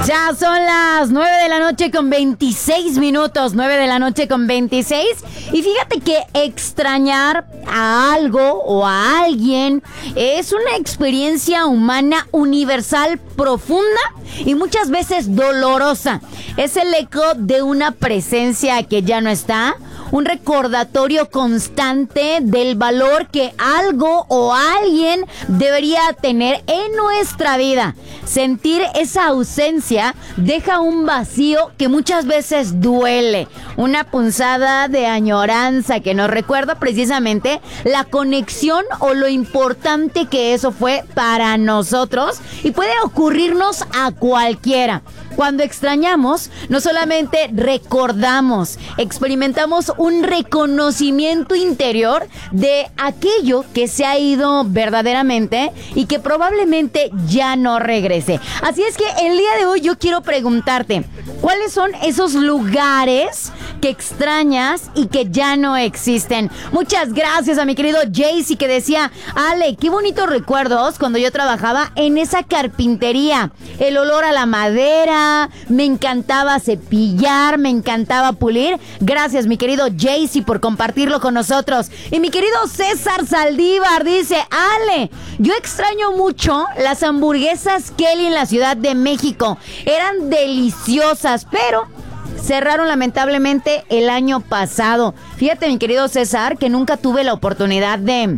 Ya son las 9 de la noche con 26 minutos, 9 de la noche con 26. Y fíjate que extrañar a algo o a alguien es una experiencia humana universal, profunda y muchas veces dolorosa. Es el eco de una presencia que ya no está, un recordatorio constante del valor que algo o alguien debería tener en nuestra vida. Sentir esa ausencia deja un vacío que muchas veces duele, una punzada de añoranza que nos recuerda precisamente la conexión o lo importante que eso fue para nosotros y puede ocurrirnos a cualquiera. Cuando extrañamos, no solamente recordamos, experimentamos un reconocimiento interior de aquello que se ha ido verdaderamente y que probablemente ya no regrese. Así es que el día de hoy yo quiero preguntarte, ¿cuáles son esos lugares que extrañas y que ya no existen? Muchas gracias a mi querido Jaycee que decía, Ale, qué bonitos recuerdos cuando yo trabajaba en esa carpintería. El olor a la madera, me encantaba cepillar, me encantaba pulir. Gracias, mi querido Jaycee, por compartirlo con nosotros. Y mi querido César Saldívar dice, Ale, yo extraño mucho las hamburguesas Kelly en la Ciudad de México. Eran deliciosas, pero cerraron lamentablemente el año pasado. Fíjate, mi querido César, que nunca tuve la oportunidad de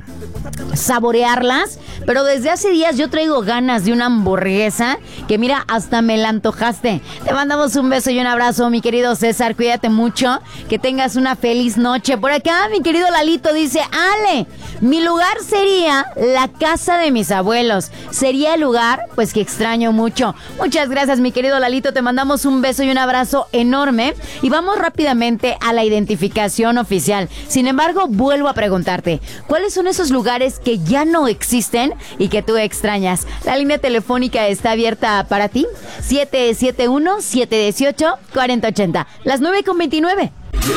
saborearlas, pero desde hace días yo traigo ganas de una hamburguesa que mira, hasta me la antojaste. Te mandamos un beso y un abrazo, mi querido César, cuídate mucho, que tengas una feliz noche. Por acá mi querido Lalito dice, Ale, mi lugar sería la casa de mis abuelos, sería el lugar pues que extraño mucho. Muchas gracias, mi querido Lalito, te mandamos un beso y un abrazo enorme y vamos rápidamente a la identificación oficial. Sin embargo, vuelvo a preguntarte, ¿cuáles son esos lugares que ya no existen y que tú extrañas? La línea telefónica está abierta para ti, 771-718-4080, las 9:29.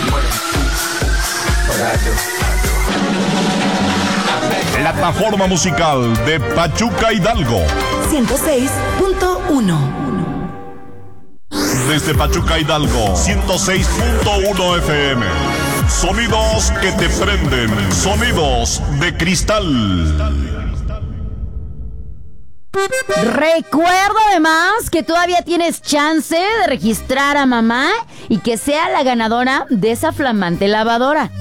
Plataforma musical de Pachuca Hidalgo 106.1. Desde Pachuca Hidalgo 106.1 FM. Sonidos que te prenden, sonidos de cristal. Recuerda además que todavía tienes chance de registrar a mamá y que sea la ganadora de esa flamante lavadora.